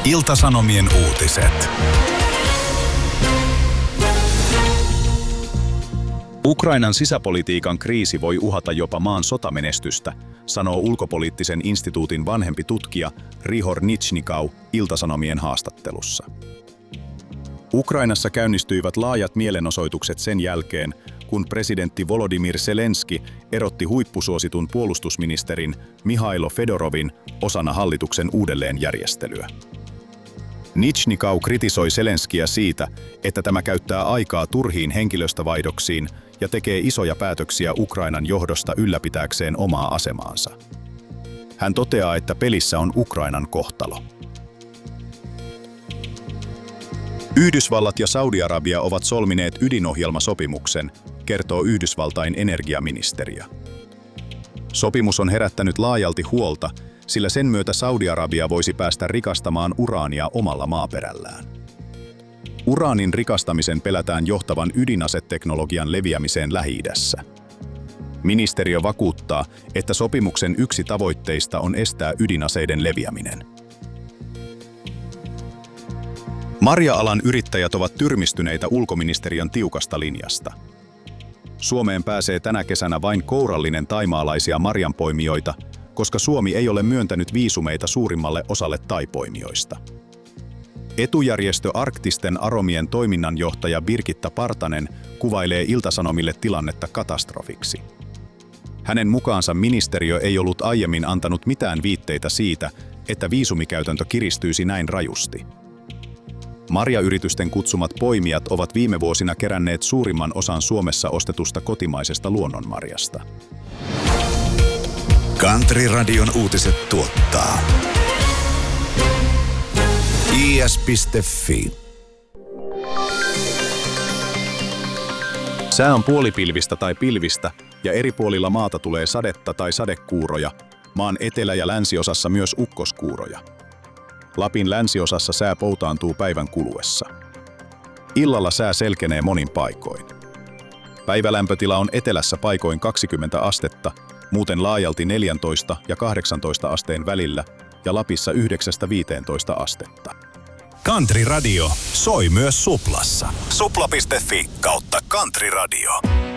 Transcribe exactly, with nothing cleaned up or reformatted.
Ilta-Sanomien uutiset. Ukrainan sisäpolitiikan kriisi voi uhata jopa maan sotamenestystä, sanoo ulkopoliittisen instituutin vanhempi tutkija Rihor Nizhnikau Ilta-Sanomien haastattelussa. Ukrainassa käynnistyivät laajat mielenosoitukset sen jälkeen, kun presidentti Volodymyr Zelenski erotti huippusuositun puolustusministerin Mihailo Fedorovin osana hallituksen uudelleenjärjestelyä. Nizhnikau kritisoi Zelenskiä siitä, että tämä käyttää aikaa turhiin henkilöstövaihdoksiin ja tekee isoja päätöksiä Ukrainan johdosta ylläpitääkseen omaa asemaansa. Hän toteaa, että pelissä on Ukrainan kohtalo. Yhdysvallat ja Saudi-Arabia ovat solmineet ydinohjelmasopimuksen, kertoo Yhdysvaltain energiaministeriö. Sopimus on herättänyt laajalti huolta, sillä sen myötä Saudi-Arabia voisi päästä rikastamaan uraania omalla maaperällään. Uraanin rikastamisen pelätään johtavan ydinaseteknologian leviämiseen Lähi-idässä. Ministeriö vakuuttaa, että sopimuksen yksi tavoitteista on estää ydinaseiden leviäminen. Marja-alan yrittäjät ovat tyrmistyneitä ulkoministeriön tiukasta linjasta. Suomeen pääsee tänä kesänä vain kourallinen thaimaalaisia marjanpoimijoita, koska Suomi ei ole myöntänyt viisumeita suurimmalle osalle thaipoimijoista. Etujärjestö Arktisten Aromien toiminnanjohtaja Birgitta Partanen kuvailee Ilta-Sanomille tilannetta katastrofiksi. Hänen mukaansa ministeriö ei ollut aiemmin antanut mitään viitteitä siitä, että viisumikäytäntö kiristyisi näin rajusti. Marjayritysten kutsumat poimijat ovat viime vuosina keränneet suurimman osan Suomessa ostetusta kotimaisesta luonnonmarjasta. Country-radion uutiset tuottaa i s piste f i. Sää on puolipilvistä tai pilvistä ja eri puolilla maata tulee sadetta tai sadekuuroja, maan etelä- ja länsiosassa myös ukkoskuuroja. Lapin länsiosassa sää poutaantuu päivän kuluessa. Illalla sää selkenee monin paikoin. Päivälämpötila on etelässä paikoin kaksikymmentä astetta, muuten laajalti neljätoista ja kahdeksantoista asteen välillä ja Lapissa yhdeksästä viiteentoista astetta. Country Radio soi myös Suplassa. supla piste f i kautta Country Radio.